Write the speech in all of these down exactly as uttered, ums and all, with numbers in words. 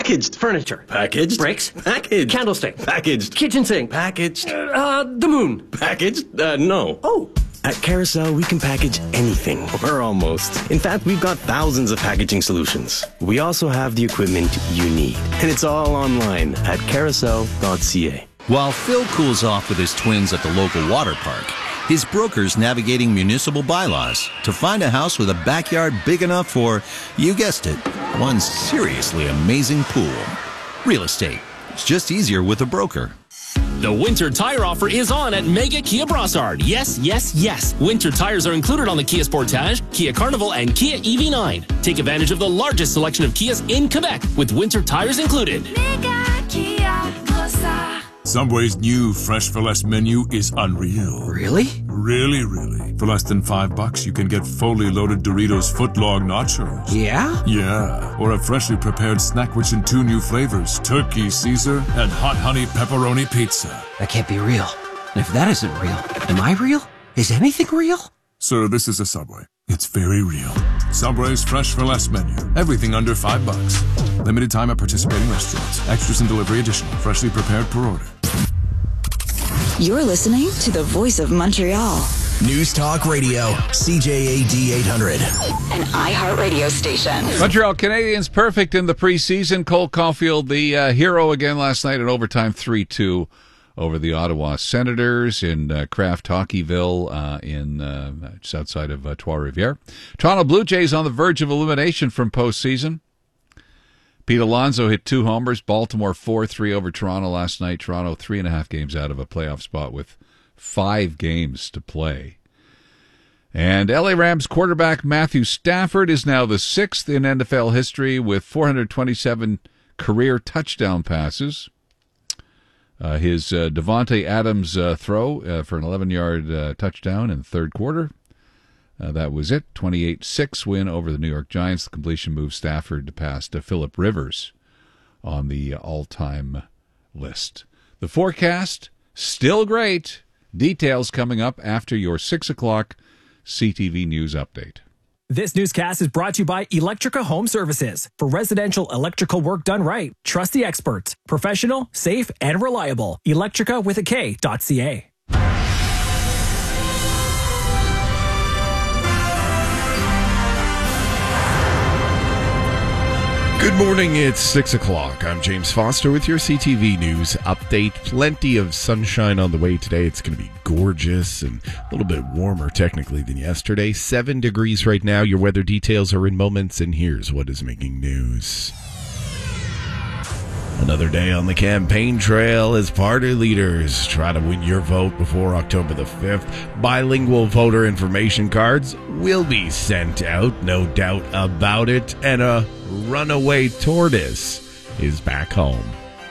Packaged furniture. Packaged. Bricks. Packaged. Candlestick. Packaged. Kitchen sink. Packaged. Uh, the moon. Packaged? Uh, no. Oh. At Carousel, we can package anything, or almost. In fact, we've got thousands of packaging solutions. We also have the equipment you need. And it's all online at carousel dot c a. While Phil cools off with his twins at the local water park, his broker's navigating municipal bylaws to find a house with a backyard big enough for, you guessed it, one seriously amazing pool. Real estate. It's just easier with a broker. The winter tire offer is on at Mega Kia Brossard. Yes, yes, yes. Winter tires are included on the Kia Sportage, Kia Carnival, and Kia E V nine. Take advantage of the largest selection of Kias in Quebec with winter tires included. Mega Kia Brossard. Subway's new Fresh for Less menu is unreal. Really? Really, really. For less than five bucks, you can get fully loaded Doritos footlong nachos. Yeah? Yeah. Or a freshly prepared snack rich in two new flavors, Turkey Caesar and Hot Honey Pepperoni Pizza. That can't be real. And if that isn't real, am I real? Is anything real? Sir, this is a Subway. It's very real. Subway's Fresh for Less menu. Everything under five bucks. Limited time at participating restaurants. Extras and delivery additional. Freshly prepared per order. You're listening to the voice of Montreal. News Talk Radio, C J A D eight hundred. An iHeartRadio station. Montreal Canadiens perfect in the preseason. Cole Caulfield, the uh, hero again last night in overtime, three two over the Ottawa Senators in uh, Kraft Hockeyville uh, in uh, just outside of uh, Trois-Rivières. Toronto Blue Jays on the verge of elimination from postseason. Pete Alonso hit two homers. Baltimore four three over Toronto last night. Toronto three and a half games out of a playoff spot with five games to play. And L A Rams quarterback Matthew Stafford is now the sixth in N F L history with four hundred twenty-seven career touchdown passes. Uh, his uh, Devontae Adams uh, throw uh, for an eleven-yard uh, touchdown in the third quarter. Uh, that was it. twenty-eight six win over the New York Giants. The completion moved Stafford to pass to Phillip Rivers on the all-time list. The forecast, still great. Details coming up after your six o'clock C T V News update. This newscast is brought to you by Electrica Home Services. For residential electrical work done right, trust the experts. Professional, safe, and reliable. Electrica with a K dot C A. Good morning, it's six o'clock. I'm James Foster with your C T V News update. Plenty of sunshine on the way today. It's going to be gorgeous and a little bit warmer technically than yesterday. Seven degrees right now. Your weather details are in moments, and here's what is making news. Another day on the campaign trail as party leaders try to win your vote before October the fifth. Bilingual voter information cards will be sent out, no doubt about it, and a runaway tortoise is back home.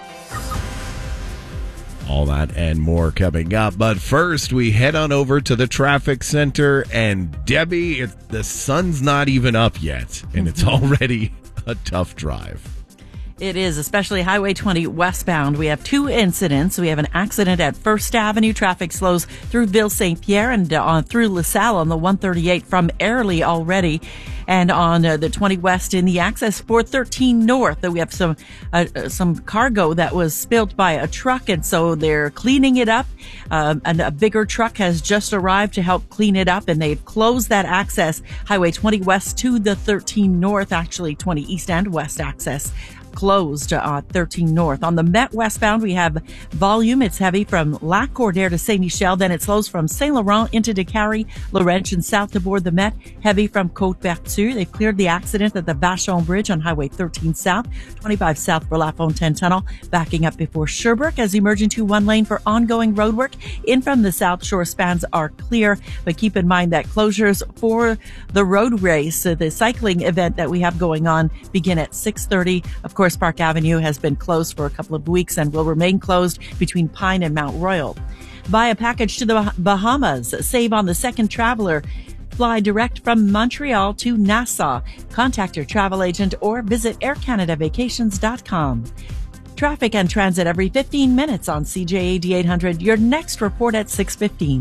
All that and more coming up, but first we head on over to the traffic center, and Debbie, it, the sun's not even up yet, and it's already a tough drive. It is, especially Highway twenty westbound. We have two incidents. We have an accident at First Avenue. Traffic slows through Ville Saint Pierre and uh, on through LaSalle on the one thirty-eight from Airlie already. And on uh, the twenty west in the access four thirteen north, uh, we have some uh, some cargo that was spilled by a truck, and so they're cleaning it up. Uh, and a bigger truck has just arrived to help clean it up, and they've closed that access, Highway twenty west to the thirteen north, actually twenty east and west access. Closed uh, thirteen north. On the Met westbound, we have volume. It's heavy from Lac Cordaire to Saint Michel. Then it slows from Saint Laurent into Décarie, Laurentian south to board the Met. Heavy from Côte-Vertu. They've cleared the accident at the Vachon Bridge on Highway thirteen south, twenty-five south for La Fontaine Tunnel. Backing up before Sherbrooke as you merge into one lane for ongoing roadwork. In from the South Shore spans are clear, but keep in mind that closures for the road race, uh, the cycling event that we have going on, begin at six thirty. Of course, Park Avenue has been closed for a couple of weeks and will remain closed between Pine and Mount Royal. Buy a package to the Bahamas. Save on the second traveler. Fly direct from Montreal to Nassau. Contact your travel agent or visit air canada vacations dot com. Traffic and transit every fifteen minutes on C J A D eight hundred. Your next report at six fifteen.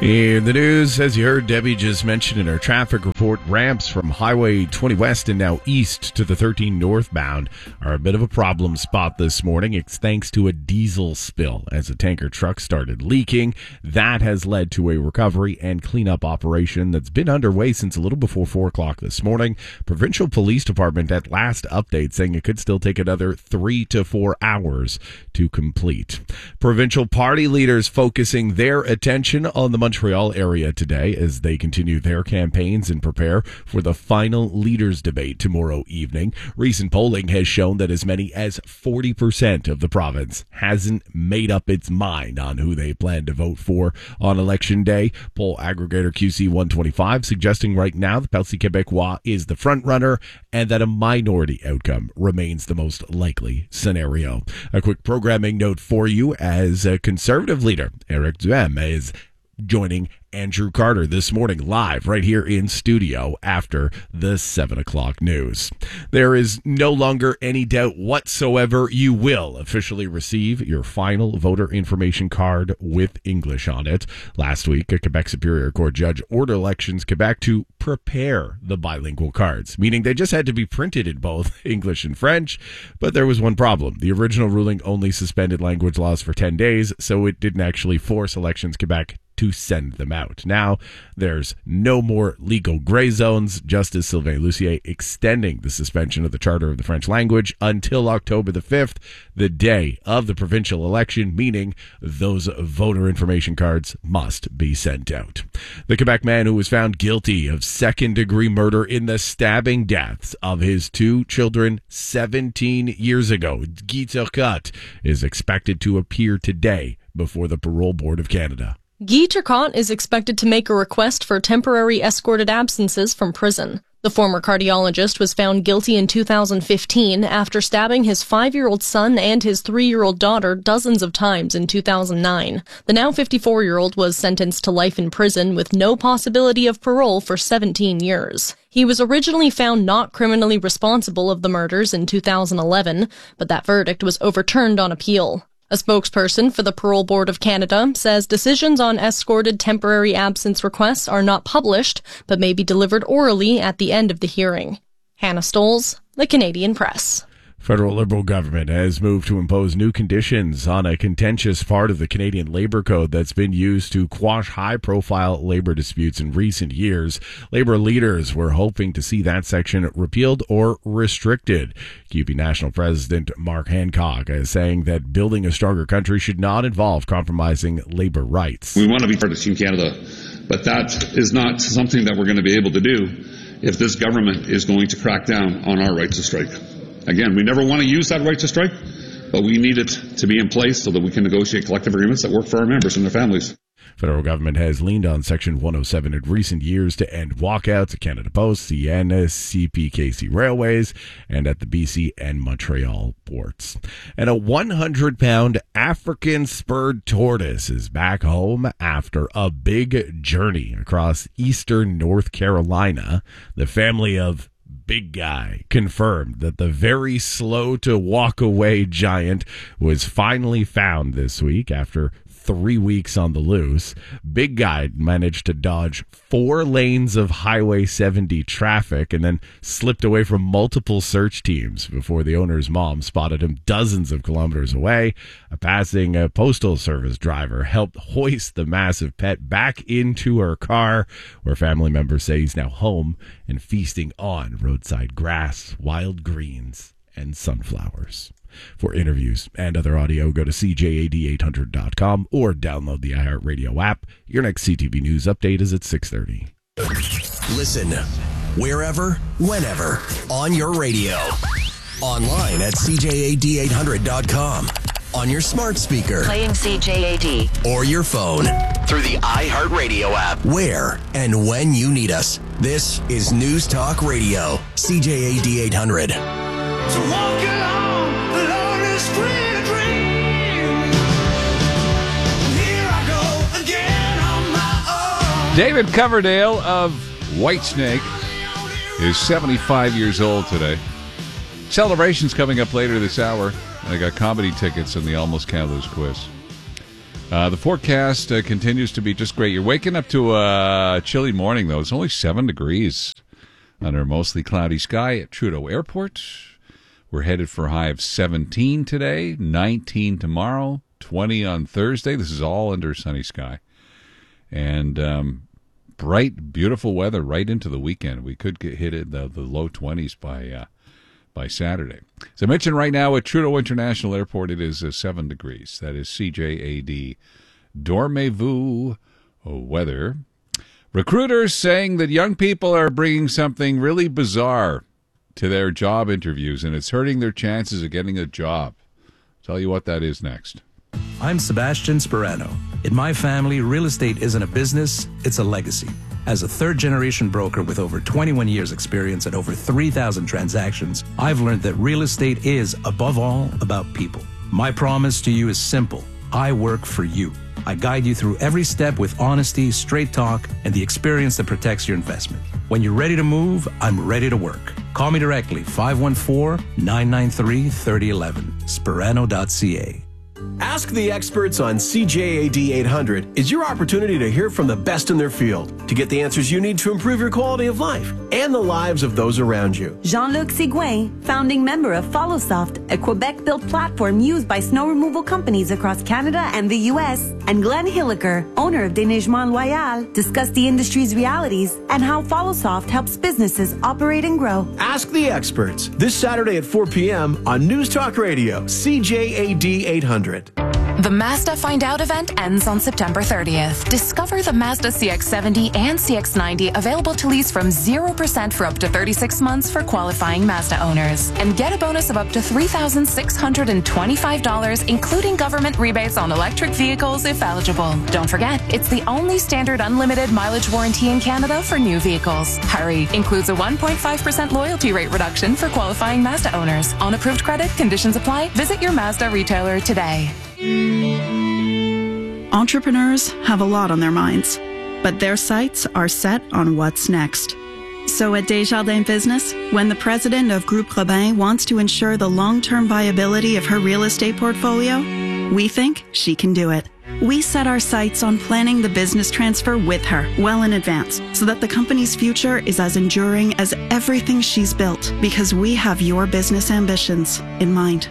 In the news, as you heard Debbie just mentioned in her traffic report, ramps from Highway twenty West and now east to the thirteen northbound are a bit of a problem spot this morning. It's thanks to a diesel spill as a tanker truck started leaking. That has led to a recovery and cleanup operation that's been underway since a little before four o'clock this morning. Provincial Police Department at last update saying it could still take another three to four hours to complete. Provincial party leaders focusing their attention on the Montreal area today as they continue their campaigns and prepare for the final leaders debate tomorrow evening. Recent polling has shown that as many as forty percent of the province hasn't made up its mind on who they plan to vote for on election day. Poll aggregator Q C one twenty-five suggesting right now the Parti Québécois is the front runner and that a minority outcome remains the most likely scenario. A quick programming note for you as a Conservative leader Éric Duhem is joining Andrew Carter this morning live right here in studio after the seven o'clock news. There is no longer any doubt whatsoever you will officially receive your final voter information card with English on it. Last week, a Quebec Superior Court judge ordered Elections Quebec to prepare the bilingual cards, meaning they just had to be printed in both English and French. But there was one problem. The original ruling only suspended language laws for ten days, so it didn't actually force Elections Quebec to send them out. Now, there's no more legal gray zones. Justice Sylvain Lucier extending the suspension of the Charter of the French language until October the fifth, the day of the provincial election, meaning those voter information cards must be sent out. The Quebec man who was found guilty of second-degree murder in the stabbing deaths of his two children seventeen years ago, Guy Turcotte, is expected to appear today before the Parole Board of Canada. Guy Turcotte is expected to make a request for temporary escorted absences from prison. The former cardiologist was found guilty in two thousand fifteen after stabbing his five-year-old son and his three-year-old daughter dozens of times in two thousand nine. The now fifty-four-year-old was sentenced to life in prison with no possibility of parole for seventeen years. He was originally found not criminally responsible of the murders in two thousand eleven, but that verdict was overturned on appeal. A spokesperson for the Parole Board of Canada says decisions on escorted temporary absence requests are not published, but may be delivered orally at the end of the hearing. Hannah Stoles, The Canadian Press. Federal Liberal government has moved to impose new conditions on a contentious part of the Canadian Labour Code that's been used to quash high-profile labour disputes in recent years. Labour leaders were hoping to see that section repealed or restricted. Q P National President Mark Hancock is saying that building a stronger country should not involve compromising labour rights. We want to be part of Team Canada, but that is not something that we're going to be able to do if this government is going to crack down on our right to strike. Again, we never want to use that right to strike, but we need it to be in place so that we can negotiate collective agreements that work for our members and their families. Federal government has leaned on Section one oh seven in recent years to end walkouts at Canada Post, C N, C P K C Railways, and at the B C and Montreal ports. And a one hundred pound African spurred tortoise is back home after a big journey across eastern North Carolina. The family of Big Guy confirmed that the very slow to walk away giant was finally found this week after three weeks on the loose. Big Guy managed to dodge four lanes of Highway seventy traffic and then slipped away from multiple search teams before the owner's mom spotted him dozens of kilometers away. A passing uh, postal service driver helped hoist the massive pet back into her car, where family members say he's now home and feasting on roadside grass, wild greens, and sunflowers. For interviews and other audio, go to C J A D eight hundred dot com or download the iHeartRadio app. Your next C T V News update is at six thirty. Listen wherever, whenever, on your radio. Online at C J A D eight hundred dot com. On your smart speaker. Playing C J A D. Or your phone. Through the iHeartRadio app. Where and when you need us. This is News Talk Radio. C J A D eight hundred. So walk along the lonely street of dreams. Here I go again on my own. David Coverdale of Whitesnake is seventy-five years old today. Celebration's coming up later this hour. I got comedy tickets in the Almost Cowboys quiz. Uh, the forecast uh, continues to be just great. You're waking up to a chilly morning, though. It's only seven degrees under a mostly cloudy sky at Trudeau Airport. We're headed for a high of seventeen today, nineteen tomorrow, twenty on Thursday. This is all under sunny sky. And um, bright, beautiful weather right into the weekend. We could get hit at the, the low twenties by uh, by Saturday. As I mentioned, right now at Trudeau International Airport, it is uh, seven degrees. That is C J A D Dormez-vous weather. Recruiters saying that young people are bringing something really bizarre to their job interviews, and it's hurting their chances of getting a job. I'll tell you what that is next. I'm Sebastian Sperano. In my family, real estate isn't a business, it's a legacy. As a third-generation broker with over twenty-one years experience and over three thousand transactions, I've learned that real estate is, above all, about people. My promise to you is simple. I work for you. I guide you through every step with honesty, straight talk, and the experience that protects your investment. When you're ready to move, I'm ready to work. Call me directly, five one four, nine nine three, three oh one one, sperano dot c a. Ask the Experts on C J A D eight hundred is your opportunity to hear from the best in their field, to get the answers you need to improve your quality of life and the lives of those around you. Jean-Luc Sigouin, founding member of FollowSoft, a Quebec-built platform used by snow removal companies across Canada and the U S, and Glenn Hilliker, owner of Déneigement Loyal, discuss the industry's realities and how FollowSoft helps businesses operate and grow. Ask the Experts this Saturday at four p.m. on News Talk Radio, C J A D eight hundred. The Mazda Find Out event ends on September thirtieth. Discover the Mazda C X seventy and C X ninety available to lease from zero percent for up to thirty-six months for qualifying Mazda owners. And get a bonus of up to three thousand six hundred twenty-five dollars, including government rebates on electric vehicles if eligible. Don't forget, it's the only standard unlimited mileage warranty in Canada for new vehicles. Hurry! Includes a one point five percent loyalty rate reduction for qualifying Mazda owners. On approved credit, conditions apply. Visit your Mazda retailer today. Entrepreneurs have a lot on their minds, but their sights are set on what's next. So at Desjardins Business, when the president of Groupe Robin wants to ensure the long-term viability of her real estate portfolio, we think she can do it. We set our sights on planning the business transfer with her well in advance so that the company's future is as enduring as everything she's built, because we have your business ambitions in mind.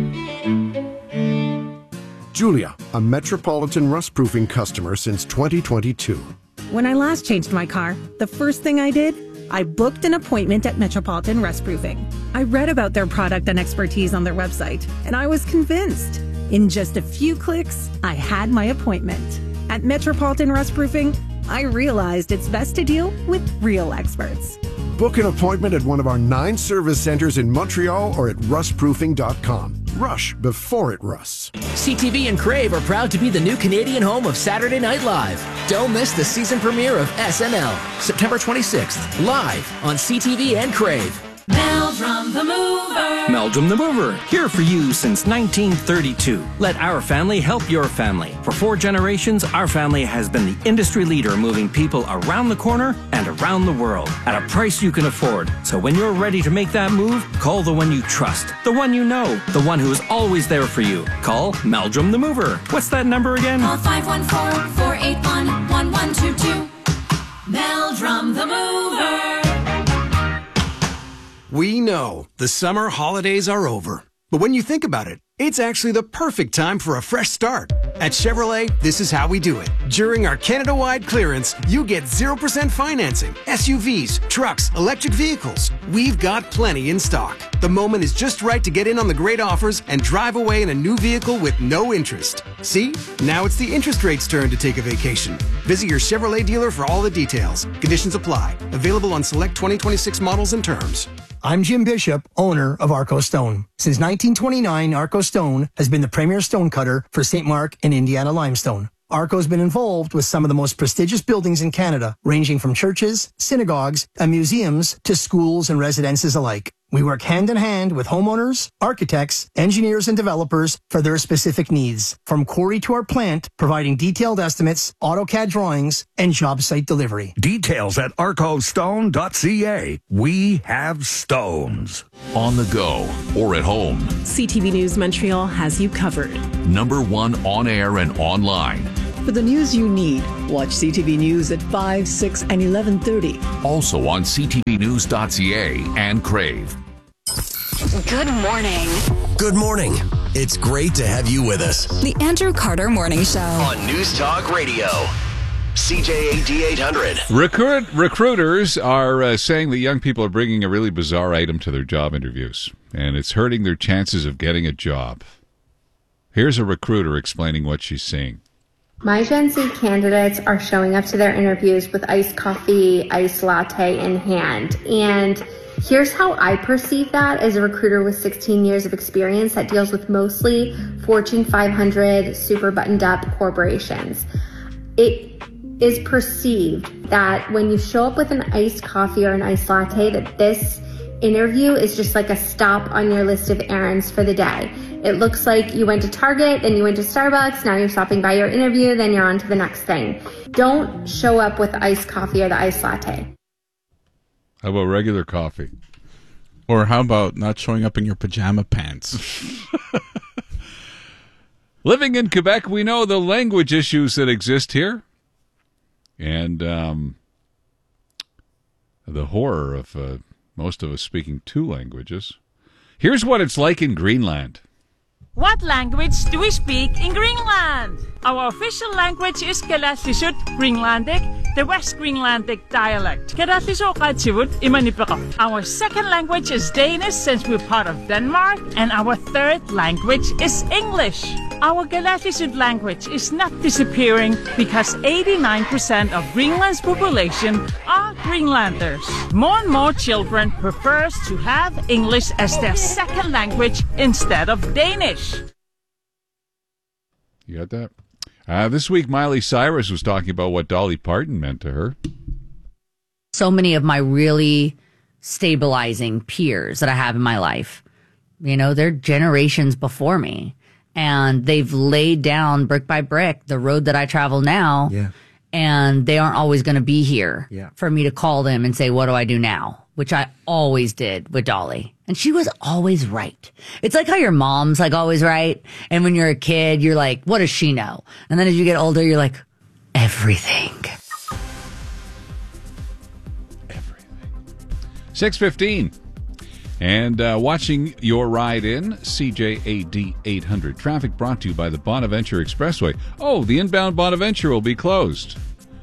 Julia, a Metropolitan rust-proofing customer since twenty twenty-two. When I last changed my car, the first thing I did, I booked an appointment at Metropolitan Rustproofing. I read about their product and expertise on their website, and I was convinced. In just a few clicks, I had my appointment. At Metropolitan Rustproofing, I realized it's best to deal with real experts. Book an appointment at one of our nine service centers in Montreal or at rust proofing dot com. Rush before it rusts. C T V and Crave are proud to be the new Canadian home of Saturday Night Live. Don't miss the season premiere of S N L, September twenty-sixth, live on C T V and Crave. Meldrum the Mover. Meldrum the Mover, here for you since nineteen thirty-two. Let our family help your family. For four generations, our family has been the industry leader moving people around the corner and around the world at a price you can afford. So when you're ready to make that move, call the one you trust, the one you know, the one who is always there for you. Call Meldrum the Mover. What's that number again? Call five one four, four eight one, one one two two. Meldrum the Mover. We know the summer holidays are over. But when you think about it, it's actually the perfect time for a fresh start. At Chevrolet, this is how we do it. During our Canada-wide clearance, you get zero percent financing, S U Vs, trucks, electric vehicles. We've got plenty in stock. The moment is just right to get in on the great offers and drive away in a new vehicle with no interest. See? Now it's the interest rate's turn to take a vacation. Visit your Chevrolet dealer for all the details. Conditions apply. Available on select twenty twenty-six models and terms. I'm Jim Bishop, owner of Arco Stone. Since nineteen twenty-nine, Arco Stone has been the premier stone cutter for Saint Mark and Indiana limestone. Arco's been involved with some of the most prestigious buildings in Canada, ranging from churches, synagogues, and museums to schools and residences alike. We work hand in hand with homeowners, architects, engineers, and developers for their specific needs. From quarry to our plant, providing detailed estimates, AutoCAD drawings, and job site delivery. Details at arco stone dot c a. We have stones. On the go or at home. C T V News Montreal has you covered. number one on air and online. For the news you need, watch C T V News at five, six, and eleven thirty. Also on c t v news dot c a and Crave. Good morning. Good morning. It's great to have you with us. The Andrew Carter Morning Show. On News Talk Radio. C J A D eight hundred. Recruit, recruiters are uh, saying that young people are bringing a really bizarre item to their job interviews, and it's hurting their chances of getting a job. Here's a recruiter explaining what she's seeing. My Gen Z candidates are showing up to their interviews with iced coffee, iced latte in hand. And here's how I perceive that as a recruiter with sixteen years of experience that deals with mostly Fortune five hundred, super buttoned up corporations. It is perceived that when you show up with an iced coffee or an iced latte, that this interview is just like a stop on your list of errands for the day. It looks like you went to Target, then you went to Starbucks, now you're stopping by your interview, then you're on to the next thing. Don't show up with the iced coffee or the iced latte. How about regular coffee? Or how about not showing up in your pajama pants? Living in Quebec, we know the language issues that exist here. And um, the horror of uh, most of us speaking two languages. Here's what it's like in Greenland. What language do we speak in Greenland? Our official language is Kalaallisut Greenlandic, the West Greenlandic dialect. Kalaallisut Imanipaka. Our second language is Danish since we're part of Denmark, and our third language is English. Our Kalaallisut language is not disappearing because eighty-nine percent of Greenland's population are Greenlanders. More and more children prefer to have English as their second language instead of Danish. You got that? Uh, this week, Miley Cyrus was talking about what Dolly Parton meant to her. So many of my really stabilizing peers that I have in my life, you know, they're generations before me. And they've laid down brick by brick the road that I travel now. Yeah. And they aren't always going to be here Yeah. for me to call them and say, what do I do now? Which I always did with Dolly. And she was always right. It's like how your mom's like always right. And when you're a kid, you're like, what does she know? And then as you get older, you're like, everything. six fifteen. And uh, watching your ride in, C J A D eight hundred. Traffic brought to you by the Bonaventure Expressway. Oh, the inbound Bonaventure will be closed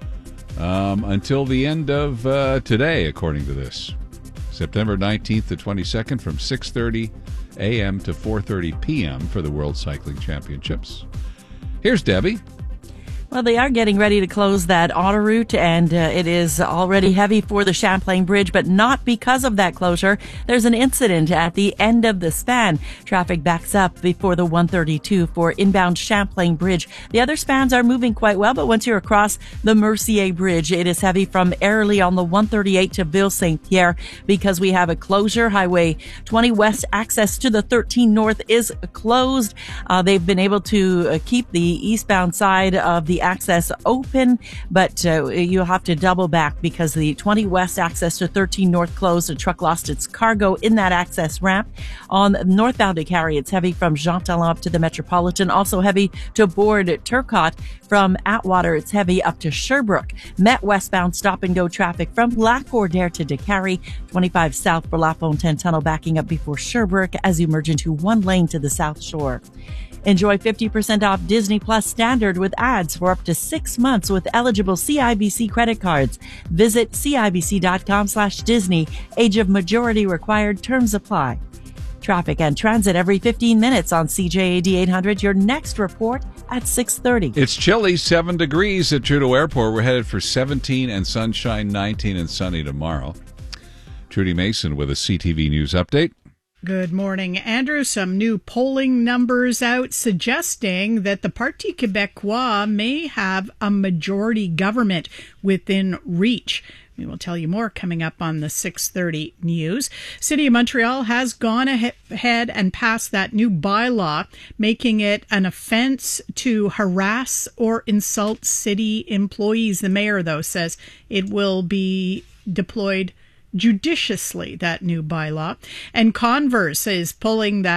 um, until the end of uh, today, according to this. September nineteenth to twenty-second from six thirty a.m. to four thirty p.m. for the World Cycling Championships. Here's Debbie. Well, they are getting ready to close that autoroute, and uh, it is already heavy for the Champlain Bridge, but not because of that closure. There's an incident at the end of the span. Traffic backs up before the one thirty-two for inbound Champlain Bridge. The other spans are moving quite well, but once you're across the Mercier Bridge, it is heavy from Airlie on the one thirty-eight to Ville Saint Pierre because we have a closure. Highway twenty West access to the thirteen North is closed. Uh, they've been able to uh, keep the eastbound side of the access open, but uh, you'll have to double back because the twenty West access to thirteen North closed. A truck lost its cargo in that access ramp. On northbound to Carrie, it's heavy from Jean Talon up to the Metropolitan. Also heavy to board Turcotte from Atwater. It's heavy up to Sherbrooke. Met westbound stop and go traffic from Lac Bordaire to DeCarry. twenty-five south for La Fontaine Tunnel backing up before Sherbrooke as you merge into one lane to the South Shore. Enjoy fifty percent off Disney Plus Standard with ads for up to six months with eligible C I B C credit cards. Visit cibc.com slash Disney. Age of majority required. Terms apply. Traffic and transit every fifteen minutes on C J A D eight hundred. Your next report at six thirty. It's chilly, seven degrees at Trudeau Airport. We're headed for seventeen and sunshine, nineteen and sunny tomorrow. Trudy Mason with a C T V News update. Good morning, Andrew. Some new polling numbers out suggesting that the Parti Québécois may have a majority government within reach. We will tell you more coming up on the six thirty news. City of Montreal has gone ahead and passed that new bylaw, making it an offense to harass or insult city employees. The mayor, though, says it will be deployed judiciously, that new bylaw. And Converse is pulling that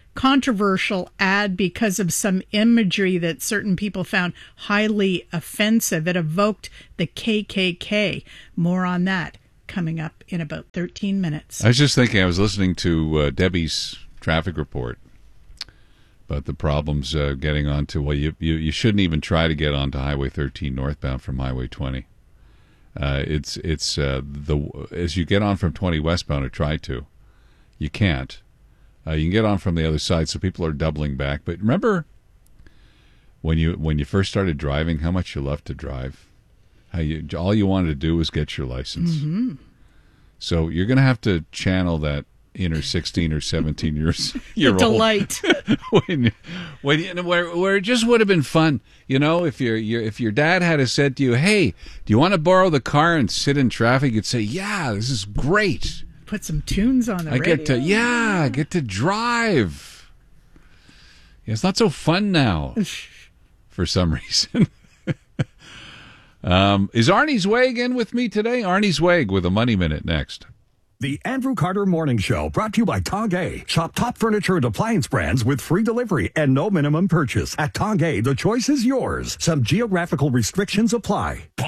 controversial ad because of some imagery that certain people found highly offensive. It evoked the K K K. More on that coming up in about thirteen minutes. I was just thinking, I was listening to uh, Debbie's traffic report about the problems uh, getting onto, well, you, you, you shouldn't even try to get onto Highway thirteen northbound from Highway twenty. Uh, it's it's uh, the as you get on from twenty westbound or try to, you can't. Uh, you can get on from the other side, so people are doubling back. But remember when you when you first started driving, how much you loved to drive? How you all you wanted to do was get your license. Mm-hmm. So you're going to have to channel that inner sixteen or seventeen years year old delight when when you know, where where it just would have been fun, you know, if your your if your dad had said to you, "Hey, do you want to borrow the car and sit in traffic?" You'd say, "Yeah, this is great. Put some tunes on the I radio. get to yeah, I get to drive." Yeah, it's not so fun now for some reason. um, is Arnie Zweig in with me today? Arnie Zweig with a Money Minute next. The Andrew Carter Morning Show, brought to you by Tongay. Shop top furniture and appliance brands with free delivery and no minimum purchase. At Tongay, the choice is yours. Some geographical restrictions apply.